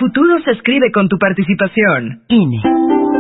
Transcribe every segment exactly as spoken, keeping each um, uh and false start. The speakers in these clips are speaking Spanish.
futuro se escribe con tu participación. I N E.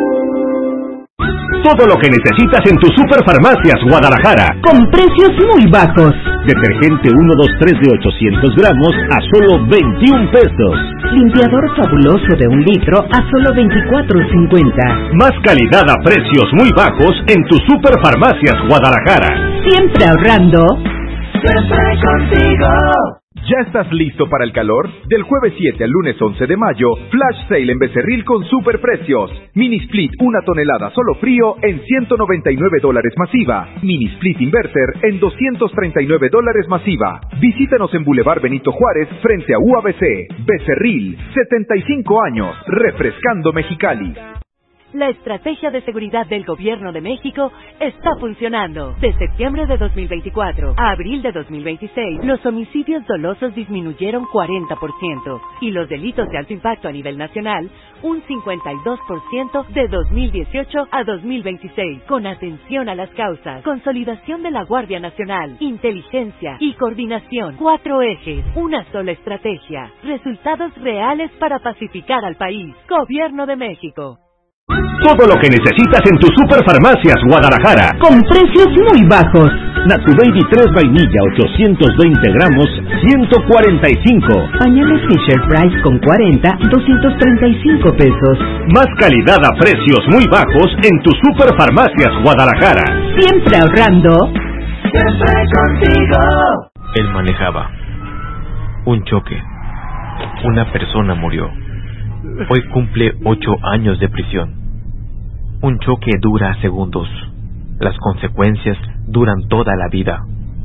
Todo lo que necesitas en tu Superfarmacias Guadalajara. Con precios muy bajos. Detergente uno dos tres de ochocientos gramos a solo veintiún pesos. Limpiador fabuloso de un litro a solo veinticuatro cincuenta. Más calidad a precios muy bajos en tu Superfarmacias Guadalajara. Siempre ahorrando. Siempre contigo. ¿Ya estás listo para el calor? Del jueves siete al lunes once de mayo, Flash Sale en Becerril con superprecios. Mini Split una tonelada solo frío en ciento noventa y nueve dólares masiva. Mini Split Inverter en doscientos treinta y nueve dólares masiva. Visítanos en Boulevard Benito Juárez frente a U A B C. Becerril, setenta y cinco años, refrescando Mexicali. La estrategia de seguridad del Gobierno de México está funcionando. De septiembre de dos mil veinticuatro a abril de dos mil veintiséis, los homicidios dolosos disminuyeron cuarenta por ciento y los delitos de alto impacto a nivel nacional un cincuenta y dos por ciento de dos mil dieciocho a dos mil veintiséis. Con atención a las causas, consolidación de la Guardia Nacional, inteligencia y coordinación. Cuatro ejes, una sola estrategia. Resultados reales para pacificar al país. Gobierno de México. Todo lo que necesitas en tu Superfarmacias Guadalajara. Con precios muy bajos. Natu Baby tres vainilla ochocientos veinte gramos, ciento cuarenta y cinco. Pañales Fisher Price con cuarenta, doscientos treinta y cinco pesos. Más calidad a precios muy bajos en tu Superfarmacias Guadalajara. Siempre ahorrando. Siempre contigo. Él manejaba. Un choque. Una persona murió. Hoy cumple ocho años de prisión. Un choque dura segundos. Las consecuencias duran toda la vida.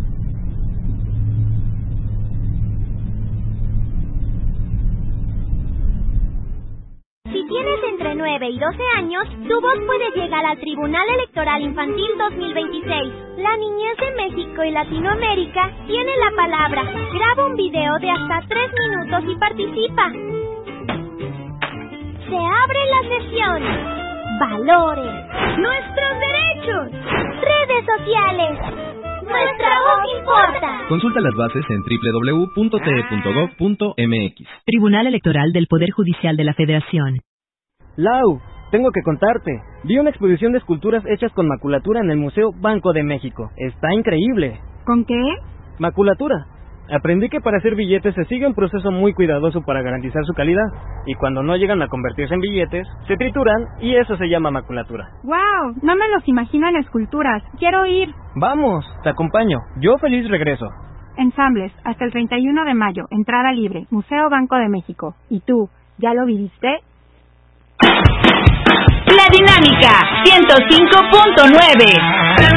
Si tienes entre nueve y doce años, tu voz puede llegar al Tribunal Electoral Infantil dos mil veintiséis. La niñez de México y Latinoamérica tiene la palabra. Graba un video de hasta tres minutos y participa. Se abren las sesiones. Valores. Nuestros derechos. Redes sociales. Nuestra voz importa. Consulta las bases en doble u doble u doble u punto t e punto gov punto m x. Tribunal Electoral del Poder Judicial de la Federación. Lau, tengo que contarte. Vi una exposición de esculturas hechas con maculatura en el Museo Banco de México. Está increíble. ¿Con qué? Maculatura. Aprendí que para hacer billetes se sigue un proceso muy cuidadoso para garantizar su calidad, y cuando no llegan a convertirse en billetes, se trituran y eso se llama maculatura. ¡Wow! No me los imagino en esculturas. ¡Quiero ir! Vamos, te acompaño. Yo feliz regreso. Ensambles, hasta el treinta y uno de mayo, entrada libre, Museo Banco de México. ¿Y tú, ya lo viviste? La Dinámica ciento cinco punto nueve.